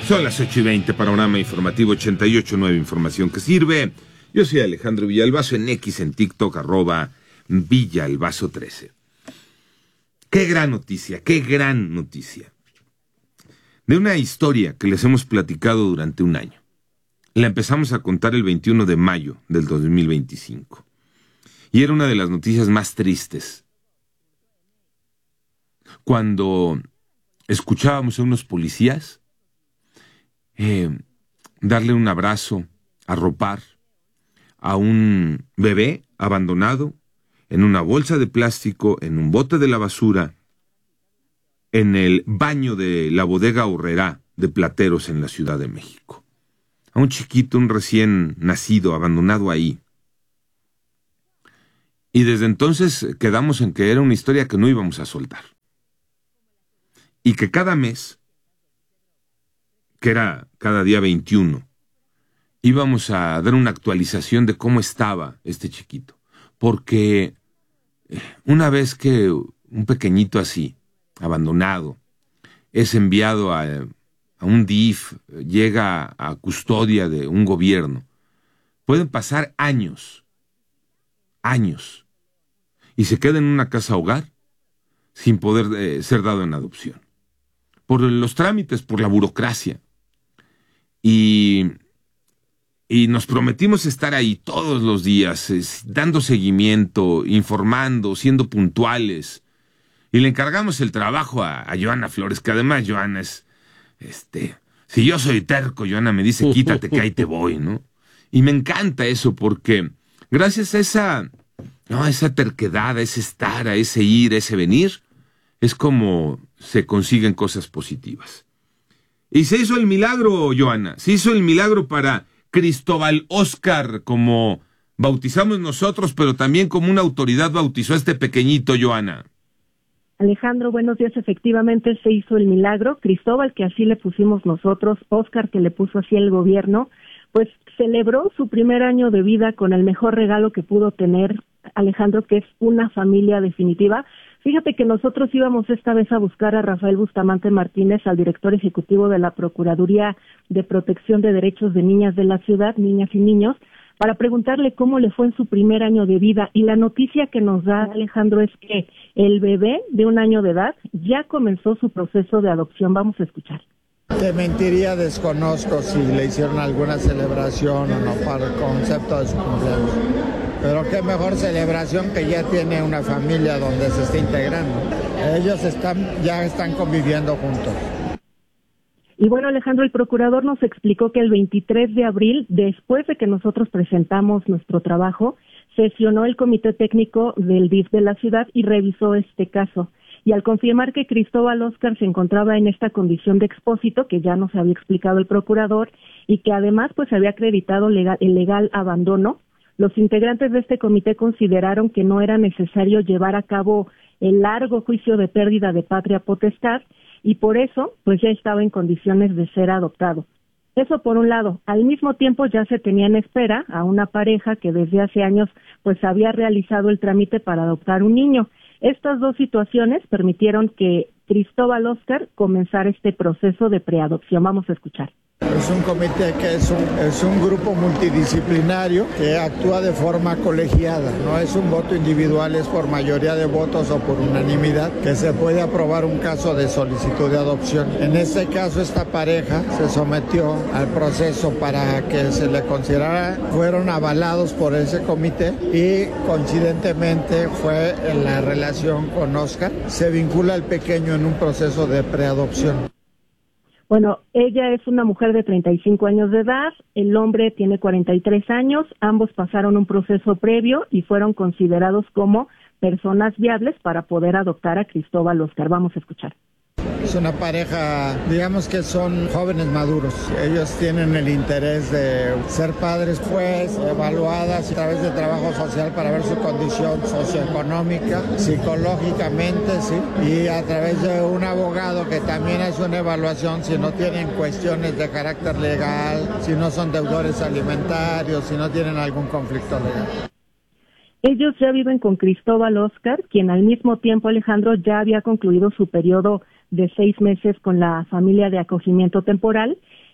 Son las 8:20, Panorama Informativo 88.9, información que sirve. Yo soy Alejandro Villalbazo, en X, en TikTok, @Villalbazo13. Qué gran noticia, qué gran noticia. De una historia que les hemos platicado durante un año. La empezamos a contar el 21 de mayo del 2025. Y era una de las noticias más tristes. Cuando escuchábamos a unos policías darle un abrazo, arropar a un bebé abandonado en una bolsa de plástico, en un bote de la basura, en el baño de la bodega Aurrerá de Plateros en la Ciudad de México. A un chiquito, un recién nacido, abandonado ahí. Y desde entonces quedamos en que era una historia que no íbamos a soltar. Y que cada mes, que era cada día 21, íbamos a dar una actualización de cómo estaba este chiquito. Porque una vez que un pequeñito así, abandonado, es enviado a un DIF, llega a custodia de un gobierno, pueden pasar años, y se queda en una casa hogar sin poder ser dado en adopción. Por los trámites, por la burocracia. Y nos prometimos estar ahí todos los días, dando seguimiento, informando, siendo puntuales. Y le encargamos el trabajo a Joana Flores, que además Joana es, si yo soy terco, Joana me dice, quítate que ahí te voy, ¿no? Y me encanta eso porque gracias a esa terquedad, a ese estar, a ese ir, a ese venir, es como se consiguen cosas positivas. Y se hizo el milagro, Joana, se hizo el milagro para Cristóbal Óscar, como bautizamos nosotros, pero también como una autoridad bautizó a este pequeñito, Joana. Alejandro, buenos días. Efectivamente se hizo el milagro. Cristóbal, que así le pusimos nosotros, Óscar, que le puso así el gobierno, pues celebró su primer año de vida con el mejor regalo que pudo tener, Alejandro, que es una familia definitiva. Fíjate que nosotros íbamos esta vez a buscar a Rafael Bustamante Martínez, al director ejecutivo de la Procuraduría de Protección de Derechos de Niñas de la ciudad, niñas y niños, para preguntarle cómo le fue en su primer año de vida. Y la noticia que nos da, Alejandro, es que el bebé de 1 año de edad ya comenzó su proceso de adopción. Vamos a escuchar. Te mentiría, desconozco si le hicieron alguna celebración o no para el concepto de su cumpleaños. Pero qué mejor celebración que ya tiene una familia donde se está integrando. Ellos ya están conviviendo juntos. Y bueno, Alejandro, el procurador nos explicó que el 23 de abril, después de que nosotros presentamos nuestro trabajo, sesionó el comité técnico del DIF de la ciudad y revisó este caso. Y al confirmar que Cristóbal Óscar se encontraba en esta condición de expósito, que ya nos había explicado el procurador, y que además pues había acreditado el legal abandono, los integrantes de este comité consideraron que no era necesario llevar a cabo el largo juicio de pérdida de patria potestad y por eso pues ya estaba en condiciones de ser adoptado. Eso por un lado. Al mismo tiempo ya se tenía en espera a una pareja que desde hace años pues había realizado el trámite para adoptar un niño. Estas dos situaciones permitieron que Cristóbal Óscar comenzara este proceso de preadopción. Vamos a escuchar. Es un comité que es un grupo multidisciplinario que actúa de forma colegiada, no es un voto individual, es por mayoría de votos o por unanimidad que se puede aprobar un caso de solicitud de adopción. En este caso, esta pareja se sometió al proceso para que se le considerara, fueron avalados por ese comité y coincidentemente fue en la relación con Óscar, se vincula al pequeño en un proceso de preadopción. Bueno, ella es una mujer de 35 años de edad, el hombre tiene 43 años, ambos pasaron un proceso previo y fueron considerados como personas viables para poder adoptar a Cristóbal Óscar. Vamos a escuchar. Es una pareja, digamos que son jóvenes maduros. Ellos tienen el interés de ser padres, pues, evaluadas a través de trabajo social para ver su condición socioeconómica, psicológicamente, sí, y a través de un abogado que también hace una evaluación si no tienen cuestiones de carácter legal, si no son deudores alimentarios, si no tienen algún conflicto legal. Ellos ya viven con Cristóbal Óscar, quien al mismo tiempo, Alejandro, ya había concluido su periodo de 6 meses con la familia de acogimiento temporal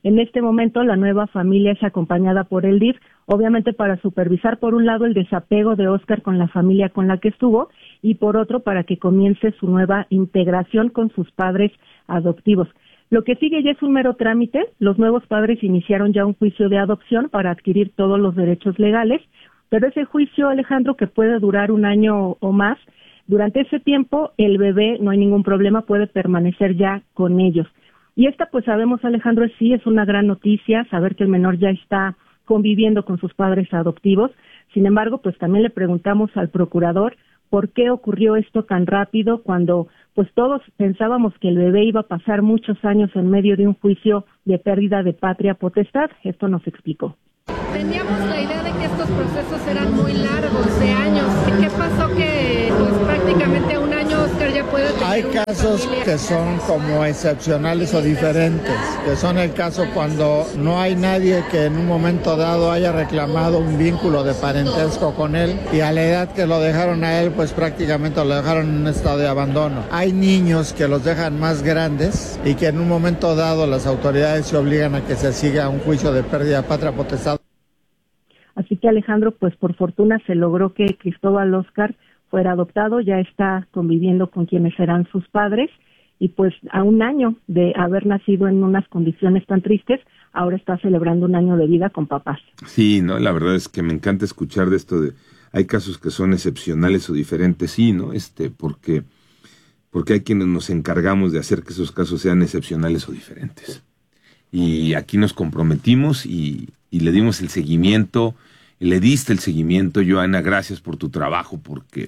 En este momento la nueva familia es acompañada por el DIF, obviamente para supervisar por un lado el desapego de Óscar con la familia con la que estuvo y por otro para que comience su nueva integración con sus padres adoptivos. Lo que sigue ya es un mero trámite. Los nuevos padres iniciaron ya un juicio de adopción para adquirir todos los derechos legales, pero ese juicio, Alejandro, que puede durar un año o más, durante ese tiempo el bebé, no hay ningún problema, puede permanecer ya con ellos. Y esta, pues sabemos, Alejandro, sí es una gran noticia, saber que el menor ya está conviviendo con sus padres adoptivos. Sin embargo, pues también le preguntamos al procurador por qué ocurrió esto tan rápido cuando pues todos pensábamos que el bebé iba a pasar muchos años en medio de un juicio de pérdida de patria potestad. Esto nos explicó. Teníamos la idea de que estos procesos eran muy largos, de años. ¿Qué pasó que pues prácticamente un año Óscar ya puede tener Hay casos que son como excepcionales o diferentes, que son el caso cuando no hay nadie que en un momento dado haya reclamado un vínculo de parentesco con él y a la edad que lo dejaron a él, pues prácticamente lo dejaron en un estado de abandono. Hay niños que los dejan más grandes y que en un momento dado las autoridades se obligan a que se siga un juicio de pérdida de patria potestad. Así que Alejandro, pues por fortuna se logró que Cristóbal Óscar fuera adoptado, ya está conviviendo con quienes serán sus padres y pues a un año de haber nacido en unas condiciones tan tristes, ahora está celebrando un año de vida con papás. Sí, no, la verdad es que me encanta escuchar de esto de hay casos que son excepcionales o diferentes, sí, ¿no? Porque hay quienes nos encargamos de hacer que esos casos sean excepcionales o diferentes. Y aquí nos comprometimos y le dimos el seguimiento, y le diste el seguimiento, Joana, gracias por tu trabajo, porque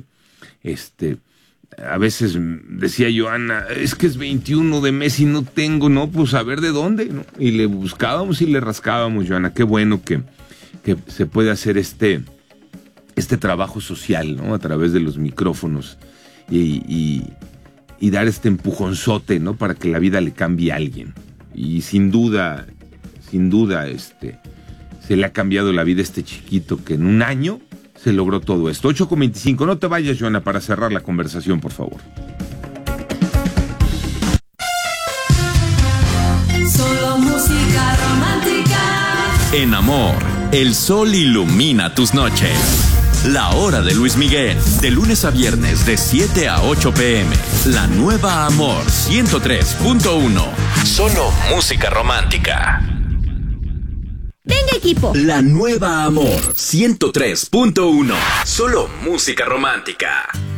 a veces decía Joana, es que es 21 de mes y no tengo, no, pues a ver de dónde, ¿no? Y le buscábamos y le rascábamos, Joana, qué bueno que se puede hacer este trabajo social, ¿no? A través de los micrófonos y dar este empujonzote, ¿no? Para que la vida le cambie a alguien. Y sin duda, se le ha cambiado la vida a este chiquito que en un año se logró todo esto. 8:25, no te vayas, Joana, para cerrar la conversación, por favor. Solo música romántica. En Amor, el sol ilumina tus noches. La hora de Luis Miguel, de lunes a viernes de 7 a 8 p.m. La nueva Amor 103.1. Solo música romántica. Venga, equipo. La nueva Amor 103.1. Solo música romántica.